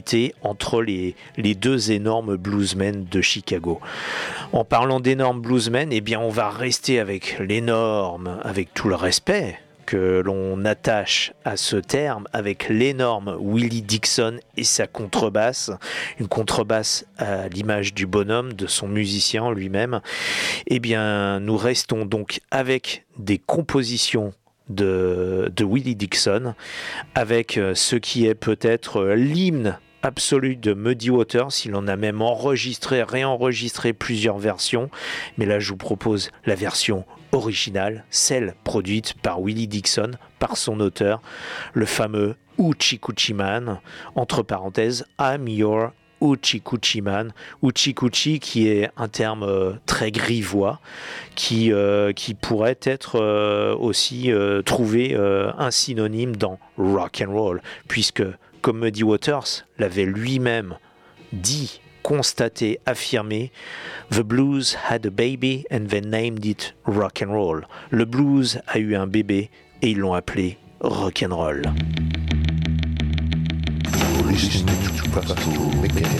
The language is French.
rivalité entre les deux énormes bluesmen de Chicago. En parlant d'énormes bluesmen, eh bien on va rester avec l'énorme, avec tout le respect que l'on attache à ce terme, avec l'énorme Willie Dixon et sa contrebasse, une contrebasse à l'image du bonhomme, de son musicien lui-même. Eh bien, nous restons donc avec des compositions de Willie Dixon, avec ce qui est peut-être l'hymne absolu de Muddy Waters. Il en a même enregistré, réenregistré plusieurs versions, mais là je vous propose la version originale, celle produite par Willie Dixon, par son auteur, le fameux Hoochie Coochie Man, entre parenthèses, I'm your Hoochie Coochie Man. Hoochie Coochie qui est un terme très grivois qui pourrait être aussi trouver un synonyme dans rock and roll, puisque comme Muddy Waters l'avait lui-même dit, constaté, affirmé, The blues had a baby and they named it rock and roll. Le blues a eu un bébé et ils l'ont appelé rock and roll.